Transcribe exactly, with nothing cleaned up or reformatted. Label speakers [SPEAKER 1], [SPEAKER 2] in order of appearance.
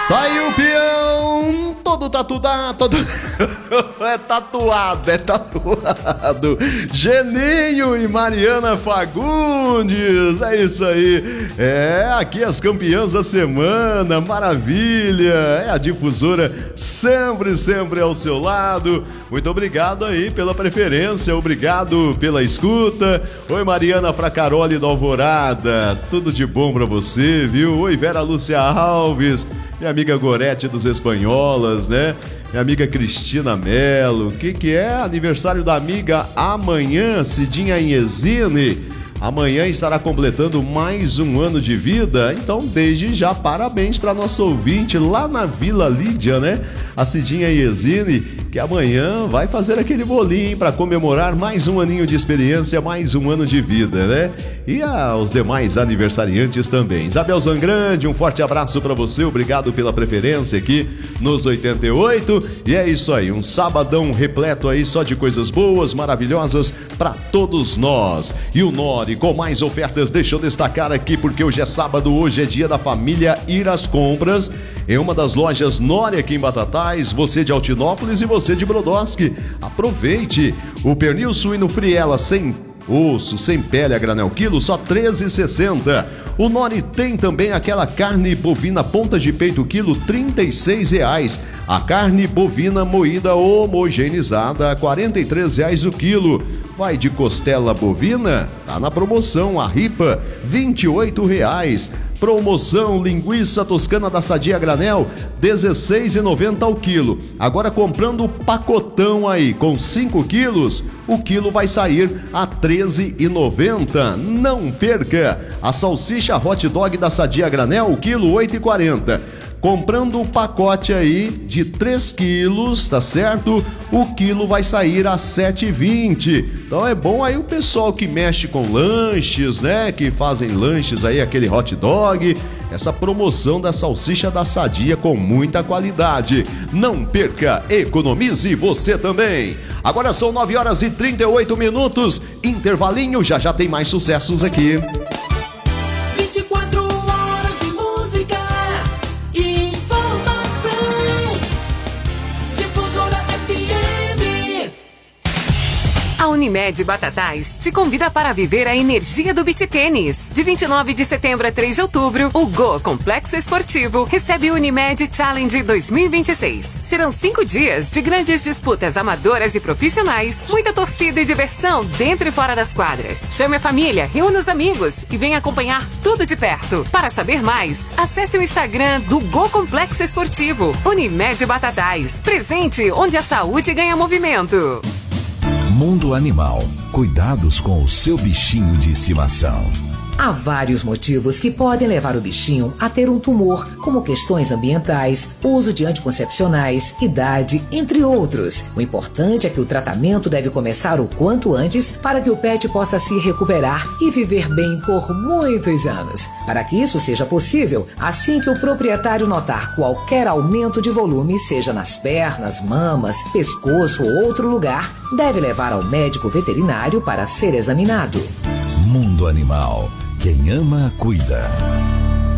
[SPEAKER 1] Tá aí o peão, todo tatuado, todo... é tatuado, é tatuado. Geninho e Mariana Fagundes, é isso aí. É, aqui as campeãs da semana, maravilha. É a difusora sempre, sempre ao seu lado. Muito obrigado aí pela preferência, obrigado pela escuta. Oi, Mariana Fracaroli da Alvorada, tudo de bom pra você, viu? Oi, Vera Lúcia Alves, minha amiga Gorete dos Espanholas, né? Minha amiga Cristina Mello. O que que é? Aniversário da amiga amanhã, Cidinha Inhezine. Amanhã estará completando mais um ano de vida. Então, desde já, parabéns para nosso ouvinte lá na Vila Lídia, né? A Cidinha Inhezine, que amanhã vai fazer aquele bolinho para comemorar mais um aninho de experiência, mais um ano de vida, né? E aos demais aniversariantes também. Isabel Zangrande, um forte abraço para você, obrigado pela preferência aqui nos oitenta e oito. E é isso aí, um sabadão repleto aí só de coisas boas, maravilhosas para todos nós. E o Nori com mais ofertas, deixa eu destacar aqui porque hoje é sábado, hoje é dia da família ir às compras em uma das lojas Nori aqui em Batatais, você de Altinópolis e você de Brodowski. Aproveite o pernil suíno Friela sem osso, sem pele a granel quilo, só treze reais e sessenta centavos. O Nori tem também aquela carne bovina ponta de peito quilo, trinta e seis reais. A carne bovina moída homogeneizada, quarenta e três reais o quilo. Vai de costela bovina? Tá na promoção, a ripa, vinte e oito reais. Promoção linguiça toscana da Sadia Granel, dezesseis reais e noventa centavos ao quilo. Agora comprando o pacotão aí com cinco quilos, o quilo vai sair a treze reais e noventa centavos. Não perca! A salsicha hot dog da Sadia Granel, o quilo oito reais e quarenta centavos. Comprando um pacote aí de três quilos, tá certo? O quilo vai sair a sete reais e vinte centavos. Então é bom aí o pessoal que mexe com lanches, né? Que fazem lanches aí, aquele hot dog. Essa promoção da salsicha da Sadia com muita qualidade. Não perca, economize você também. Agora são nove horas e trinta e oito minutos. Intervalinho, já já tem mais sucessos aqui.
[SPEAKER 2] vinte e quatro horas de música e informação. Difusora F M.
[SPEAKER 3] A Unimed Batatais te convida para viver a energia do beach tênis. De vinte e nove de setembro a três de outubro, o Go Complexo Esportivo recebe o Unimed Challenge dois mil e vinte e seis. Serão cinco dias de grandes disputas amadoras e profissionais, muita torcida e diversão dentro e fora das quadras. Chame a família, reúna os amigos e venha acompanhar tudo de perto. Para saber mais, acesse o Instagram do Go Complexo Esportivo. Unimed Batatais, presente onde a saúde ganha movimento.
[SPEAKER 4] Mundo Animal. Cuidados com o seu bichinho de estimação.
[SPEAKER 5] Há vários motivos que podem levar o bichinho a ter um tumor, como questões ambientais, uso de anticoncepcionais, idade, entre outros. O importante é que o tratamento deve começar o quanto antes para que o pet possa se recuperar e viver bem por muitos anos. Para que isso seja possível, assim que o proprietário notar qualquer aumento de volume, seja nas pernas, mamas, pescoço ou outro lugar, deve levar ao médico veterinário para ser examinado.
[SPEAKER 4] Mundo Animal. Quem ama, cuida.